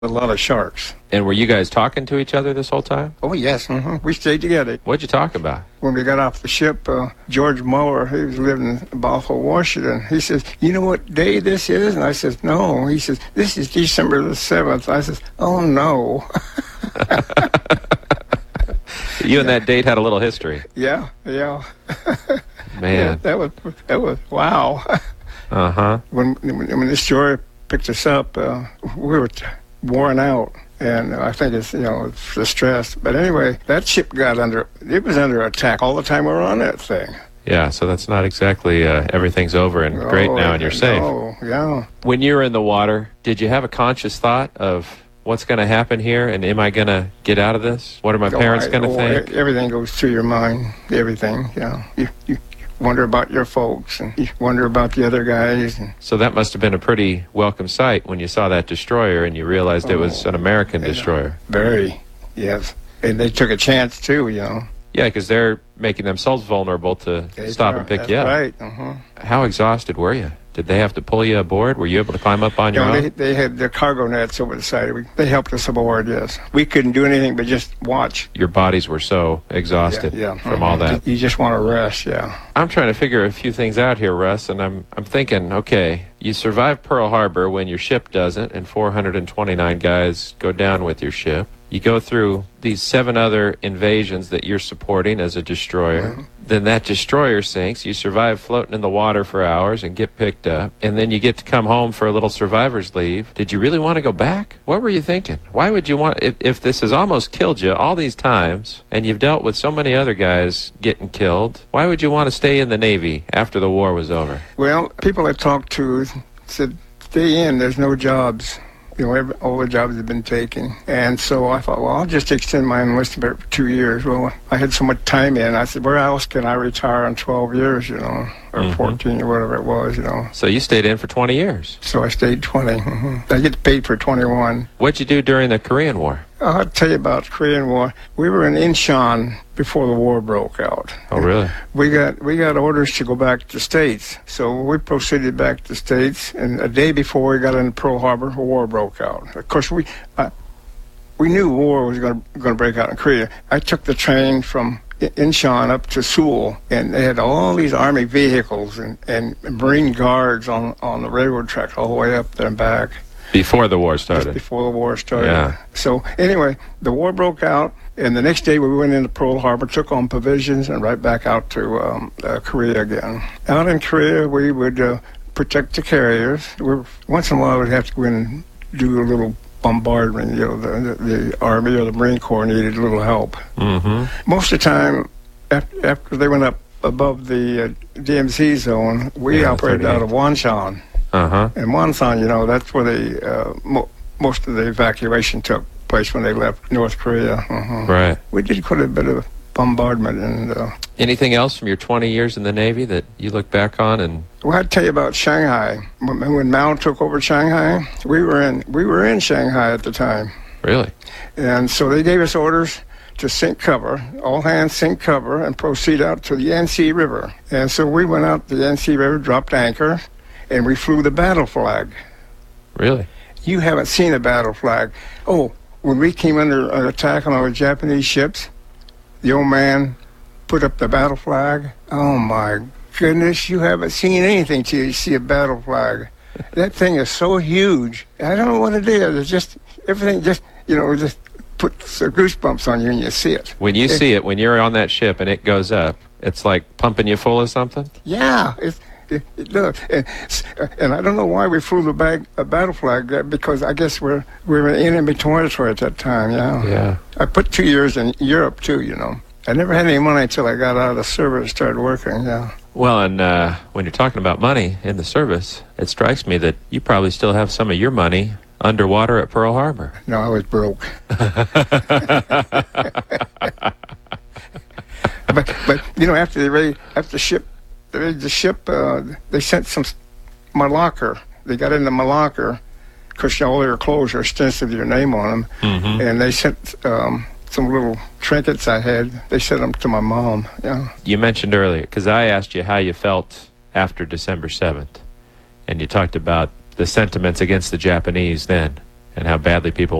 A lot of sharks. And were you guys talking to each other this whole time? Oh, yes. We stayed together. What'd you talk about? When we got off the ship, George Mower, he was living in Buffalo, Washington. He says, "You know what day this is?" And I says, "No." He says, "This is December the 7th. I says, "Oh, no." You and that date had a little history. Yeah. Man. Yeah, that was wow. Uh-huh. When this story picked us up, we were worn out. And I think it's the stress. But anyway, that ship it was under attack all the time we were on that thing. Yeah, so that's not exactly everything's over and great now and you're safe. Oh, yeah. When you were in the water, did you have a conscious thought of what's going to happen here and am I going to get out of this? What are my parents going to think? Everything goes through your mind, everything, You wonder about your folks and you wonder about the other guys. So that must have been a pretty welcome sight when you saw that destroyer and you realized it was an American destroyer. Very, yes. And they took a chance too, Yeah, because they're making themselves vulnerable to stop and pick you up. That's right. How exhausted were you? Did they have to pull you aboard? Were you able to climb up on your own? They had their cargo nets over the side. They helped us aboard, yes. We couldn't do anything but just watch. Your bodies were so exhausted from all that. You just want to rest, yeah. I'm trying to figure a few things out here, Russ, and I'm thinking, okay, you survive Pearl Harbor when your ship doesn't, and 429 guys go down with your ship. You go through these 7 other invasions that you're supporting as a destroyer. Then that destroyer sinks. You survive floating in the water for hours and get picked up. And then you get to come home for a little survivor's leave. Did you really want to go back? What were you thinking? Why would you want, if this has almost killed you all these times, and you've dealt with so many other guys getting killed, why would you want to stay in the Navy after the war was over? Well, people I talked to said, stay in, there's no jobs. All the jobs have been taken. And so I thought, well, I'll just extend my enlistment for 2 years. Well, I had so much time in. I said, where else can I retire in 12 years, or 14 or whatever it was, So you stayed in for 20 years. So I stayed 20. I get paid for 21. What'd you do during the Korean War? I'll tell you about the Korean War. We were in Incheon before the war broke out. Oh, really? We got orders to go back to the States. So we proceeded back to the States, and a day before we got into Pearl Harbor, the war broke out. Of course, we knew war was going to break out in Korea. I took the train from Incheon up to Seoul, and they had all these Army vehicles and Marine guards on the railroad track all the way up there and back. Before the war started. Just before the war started. Yeah. So anyway, the war broke out, and the next day we went into Pearl Harbor, took on provisions, and right back out to Korea again. Out in Korea, we would protect the carriers. Once in a while, we'd have to go in and do a little bombardment. The Army or the Marine Corps needed a little help. Most of the time, after they went up above the DMZ zone, we operated out of Wonsan. And Wonsan, that's where most of the evacuation took place when they left North Korea. Right. We did quite a bit of bombardment. And anything else from your 20 years in the Navy that you look back on? And well, I'd tell you about Shanghai. When Mao took over Shanghai, we were in Shanghai at the time. Really? And so they gave us orders to sink cover, all hands sink cover, and proceed out to the Yangtze River. And so we went out to the Yangtze River, dropped anchor, and we flew the battle flag. Really? You haven't seen a battle flag. Oh, when we came under attack on our Japanese ships, the old man put up the battle flag. Oh, my goodness, you haven't seen anything till you see a battle flag. That thing is so huge. I don't know what it is. It's just, everything just puts goosebumps on you when you see it. When you see it, when you're on that ship and it goes up, it's like pumping you full of something? Yeah, it does. And I don't know why we flew a battle flag, because I guess we were in enemy territory at that time, Yeah. I put 2 years in Europe, too, I never had any money until I got out of the service and started working, Well, and when you're talking about money in the service, it strikes me that you probably still have some of your money underwater at Pearl Harbor. No, I was broke. But after the ship, they sent my locker. They got into my locker, because all their clothes are extensive, your name on them, and they sent some little trinkets I had. They sent them to my mom. You mentioned earlier, because I asked you how you felt after December 7th, and you talked about the sentiments against the Japanese then. and how badly people